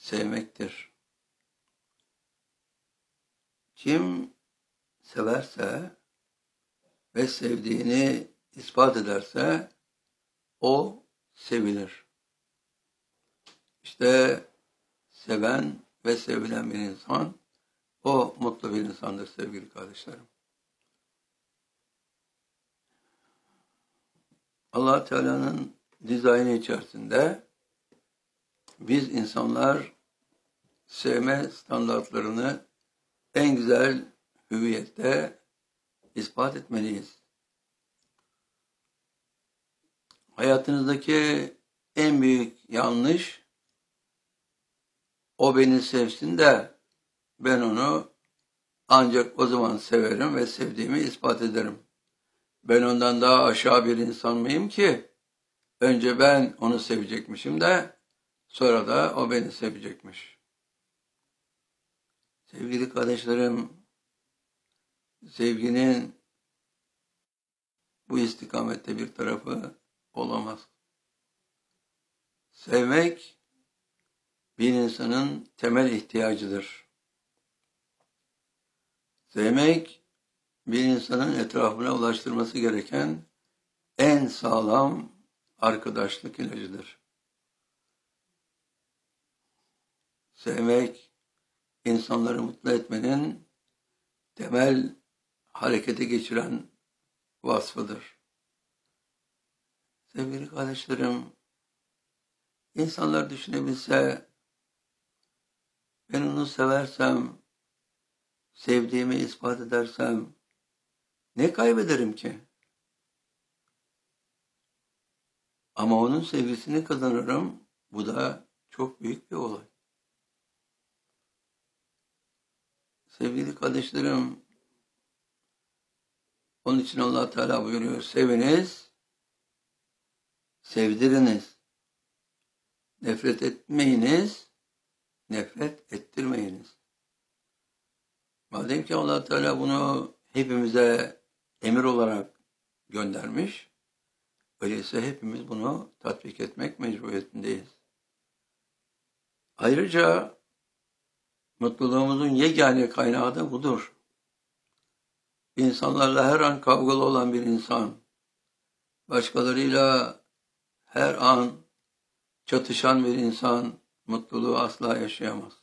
sevmektir. Kim severse ve sevdiğini ispat ederse o sevilir. İşte seven ve sevilen bir insan o mutlu bir insandır sevgili kardeşlerim. Allah Teala'nın dizaynı içerisinde biz insanlar sevme standartlarını en güzel hüviyette ispat etmeliyiz. Hayatınızdaki en büyük yanlış o beni sevsin de ben onu ancak o zaman severim ve sevdiğimi ispat ederim. Ben ondan daha aşağı bir insan mıyım ki? Önce ben onu sevecekmişim de sonra da o beni sevecekmiş. Sevgili kardeşlerim, sevginin bu istikamette bir tarafı olamaz. Sevmek bir insanın temel ihtiyacıdır. Sevmek bir insanın etrafına ulaştırması gereken en sağlam arkadaşlık ilacıdır. Sevmek insanları mutlu etmenin temel harekete geçiren vasfıdır. Sevgili kardeşlerim, insanlar düşünebilse, ben onu seversem, sevdiğimi ispat edersem, ne kaybederim ki? Ama onun sevgisini kazanırım, bu da çok büyük bir olay. Sevgili kardeşlerim, onun için Allah Teala buyuruyor, seviniz, sevdiriniz. Nefret etmeyiniz, nefret ettirmeyiniz. Madem ki Allah Teala bunu hepimize emir olarak göndermiş, öyleyse hepimiz bunu tatbik etmek mecburiyetindeyiz. Ayrıca mutluluğumuzun yegane kaynağı da budur. İnsanlarla her an kavgalı olan bir insan, başkalarıyla her an çatışan bir insan mutluluğu asla yaşayamaz.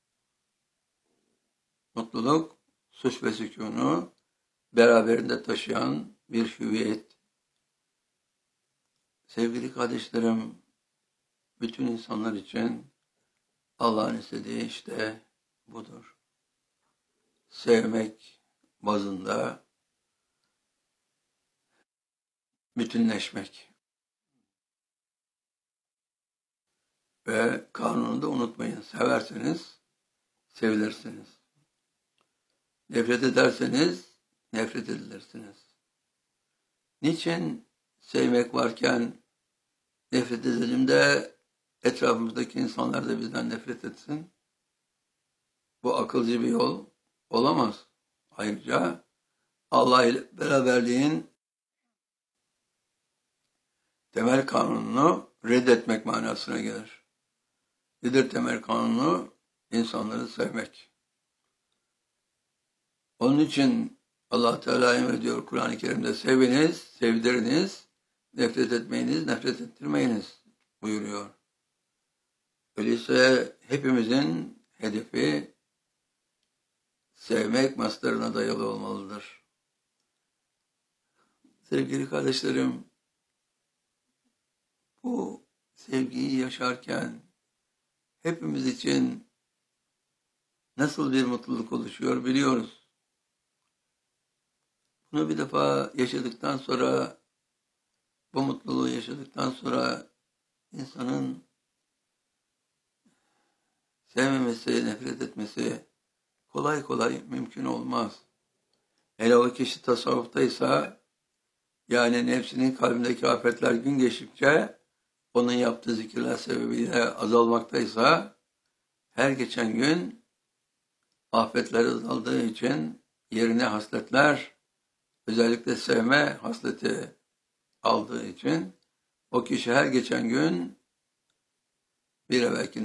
Mutluluk, suç ve sükûnu beraberinde taşıyan bir hüviyet. Sevgili kardeşlerim, bütün insanlar için Allah'ın istediği işte budur. Sevmek bazında bütünleşmek. Ve kanunu da unutmayın. Severseniz sevilirsiniz. Nefret ederseniz nefret edilirsiniz. Niçin sevmek varken nefret edelim de etrafımızdaki insanlar da bizden nefret etsin? Bu akılcı bir yol olamaz. Ayrıca Allah ile beraberliğin temel kanununu reddetmek manasına gelir. Nedir temel kanunu? İnsanları sevmek. Onun için Allah Teala emrediyor Kur'an-ı Kerim'de seviniz, sevdiriniz, nefret etmeyiniz, nefret ettirmeyiniz buyuruyor. Öyleyse hepimizin hedefi sevmek mastarına dayalı olmalıdır. Sevgili kardeşlerim, bu sevgiyi yaşarken hepimiz için nasıl bir mutluluk oluşuyor biliyoruz. Bunu bir defa yaşadıktan sonra, bu mutluluğu yaşadıktan sonra insanın sevmemesi, nefret etmesi kolay kolay mümkün olmaz. Hele o kişi tasavvuftaysa, yani nefsinin kalbindeki afetler gün geçtikçe onun yaptığı zikirler sebebiyle azalmaktaysa, her geçen gün afetler azaldığı için yerine hasletler, özellikle sevme hasleti aldığı için o kişi her geçen gün bir evvelki